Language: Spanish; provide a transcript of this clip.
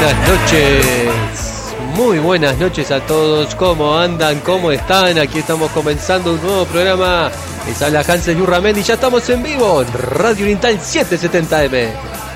buenas noches. Muy buenas noches a todos. ¿Cómo andan? ¿Cómo están? Aquí estamos comenzando un nuevo programa. Les habla Hansel Yurramendi. Ya estamos en vivo en Radio Oriental 770M.